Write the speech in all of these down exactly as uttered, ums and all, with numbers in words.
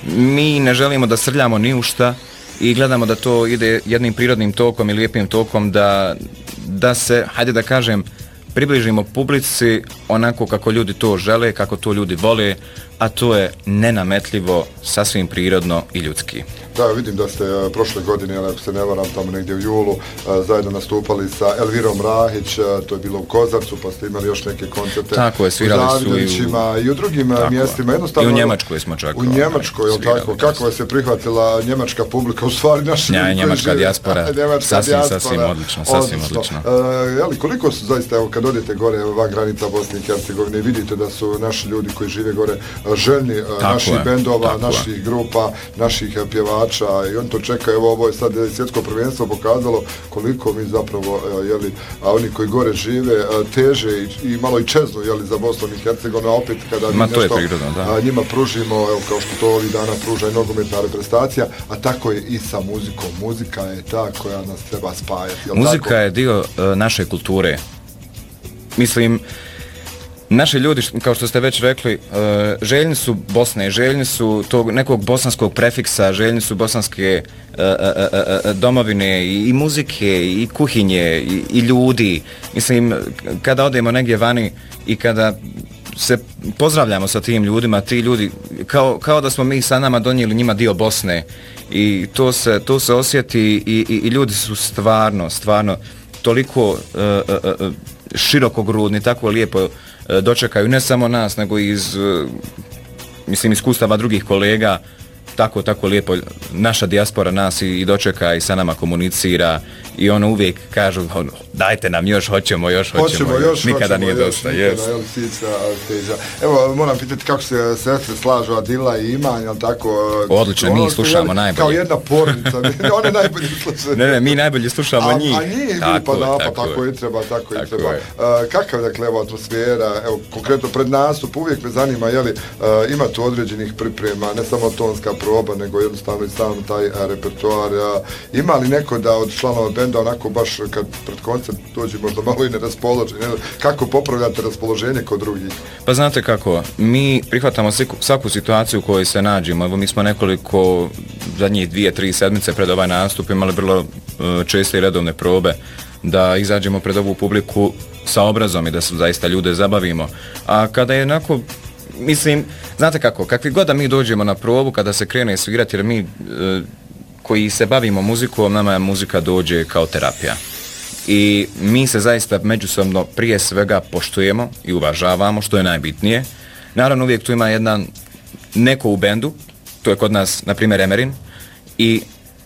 mi ne želimo da srljamo ni u šta i gledamo da to ide jednim prirodnim tokom i lijepim tokom, da, da se, hajde da kažem, približimo publici onako kako ljudi to žele, kako to ljudi vole, a to je nenametljivo, sasvim prirodno i ljudski. Da, vidim da ste uh, prošle godine, ako se ne varam, tamo negdje u julu, uh, zajedno nastupali sa Elvirom Rahić, uh, to je bilo u Kozarcu, pa ste imali još neke koncerte. Tako je, svirali su i u, i u drugim uh, mjestima. I u Njemačkoj smo čak. U Njemačkoj, je tako? Kako vas je prihvatila njemačka publika, u stvari naši ja, ljudi njemačka žive. dijaspora, njemačka sasvim, dijaspora, sasvim odlično, sasvim odlično. Uh, jeli, koliko su zaista, evo, kad odete gore van granica Bosne i Hercegovine, vidite da su naši ljudi koji žive gore željni uh, naših je, bendova, naših je. grupa, naših uh, pjevača i on to čeka, evo ovo je sad svjetsko prvenstvo pokazalo koliko mi zapravo, jeli, a oni koji gore žive, teže i, i malo i čeznu, jeli, za Bosnom i Hercegovina, opet kada mi nešto prirodno, da. njima pružimo, evo, kao što to ovih dana pruža i nogometna reprezentacija, a tako je i sa muzikom. Muzika je ta koja nas treba spajati. Muzika tako? je dio uh, naše kulture. Mislim, naši ljudi, kao što ste već rekli, željni su Bosne, željni su tog nekog bosanskog prefiksa, željni su bosanske domovine i muzike i kuhinje i, i ljudi. Mislim, kada odemo negdje vani i kada se pozdravljamo sa tim ljudima, ti ljudi, kao, kao da smo mi sa nama donijeli njima dio Bosne i to se, to se osjeti i, i, i ljudi su stvarno, stvarno toliko uh, uh, širokogrudni, tako lijepo dočekaju ne samo nas, nego iz, mislim, iskustava drugih kolega, tako, tako lijepo naša dijaspora nas i, i dočeka i sa nama komunicira i ono uvijek kažu, dajte nam još, hoćemo još, hoćemo, hoćemo još, nikada hoćemo, nije još, dosta. Nikada, yes. jel, sica, steđa. Evo, moram pitati kako se sestre slažu, Adila i Iman, jel tako? Odlično, ono, mi slušamo jel, najbolje. Kao jedna porodica, one najbolje slušaju. Ne, ne, mi najbolje slušamo a, njih. A njih, tako, pa da, tako, pa tako i treba, tako, tako i treba. Je. Uh, kakav, dakle, evo, atmosfera, evo, konkretno pred nastup, uvijek me zanima, jeli, uh, ima tu određenih priprema, ne samo tonska proba, nego jednostavno i sam taj a, repertoar. A, ima li neko da od članova benda onako baš kad pred koncert dođe možda malo i neraspoložen, kako popravljate raspoloženje kod drugih? Pa znate kako, mi prihvatamo svaku situaciju u kojoj se nađemo. Evo mi smo nekoliko zadnjih dvije, tri sedmice pred ovaj nastup imali vrlo uh, česte i redovne probe da izađemo pred ovu publiku sa obrazom i da se zaista ljude zabavimo. A kada je onako, mislim, znate kako, kakvi god da mi dođemo na probu kada se krene svirati, jer mi uh, koji se bavimo muzikom, nama muzika dođe kao terapija. I mi se zaista međusobno prije svega poštujemo i uvažavamo, što je najbitnije. Naravno, uvijek tu ima jedan neko u bendu, to je kod nas, na primjer, Emerin, i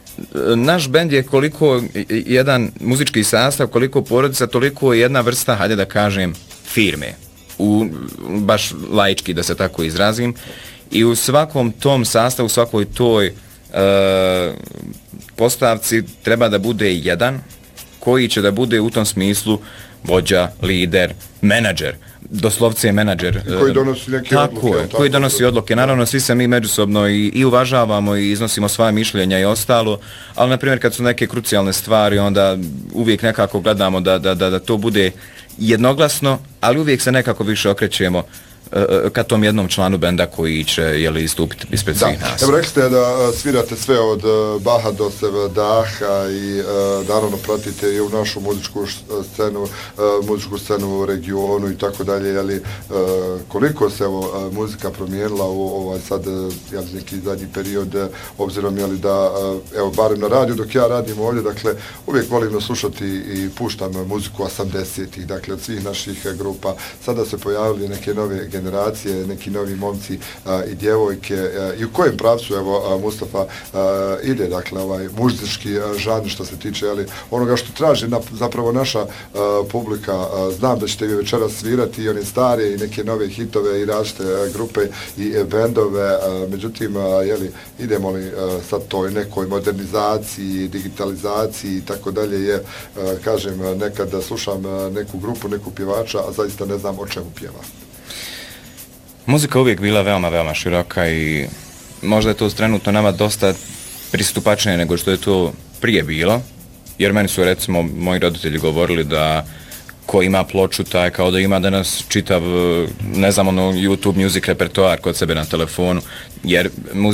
naš bend je koliko jedan muzički sastav, koliko porodica, toliko jedna vrsta, hajde da kažem, firme. U, baš laički, da se tako izrazim. I u svakom tom sastavu, u svakoj toj e, postavci treba da bude jedan koji će da bude u tom smislu vođa, lider, menadžer, doslovce je menadžer. I koji donosi neke tako odluke. Je, tako koji donosi odluke. Naravno, svi se mi međusobno i, i uvažavamo i iznosimo svoje mišljenja i ostalo, ali, na primjer, kad su neke krucijalne stvari, onda uvijek nekako gledamo da, da, da, da to bude jednoglasno, ali uvijek se nekako više okrećemo ka tom jednom članu benda koji će, jeli, istupiti ispred svih nas. Evo, rekli ste da svirate sve od Baha do Sevdaha i naravno pratite i u našu muzičku scenu, muzičku scenu u regionu i tako dalje, jeli, koliko se evo muzika promijenila u ovaj sad, jeli, neki zadnji period, obzirom, jeli, da, evo, barem na radiju, dok ja radim ovdje, dakle, uvijek volim slušati i puštam muziku osamdesetih, dakle, od svih naših grupa. Sada se pojavili neke nove generacije, neki novi momci a, i djevojke a, i u kojem pravcu, evo, a, Mustafa a, ide, dakle, ovaj muzički žanr što se tiče, ali onoga što traži na, zapravo naša a, publika. A, znam da ćete vi večeras svirati i one stare i neke nove hitove i različite grupe i e, bendove, a, međutim, a, jeli, idemo li a, sad toj nekoj modernizaciji, digitalizaciji i tako dalje, je, a, kažem, nekad da slušam a, neku grupu, neku pjevača, a zaista ne znam o čemu pjeva. Muzika uvijek bila veoma, veoma široka i možda je to trenutno nama dosta pristupačnije nego što je to prije bilo, jer meni su, recimo, moji roditelji govorili da ko ima ploču, taj kao da ima danas čitav, ne znam, ono, YouTube music repertoar kod sebe na telefonu, jer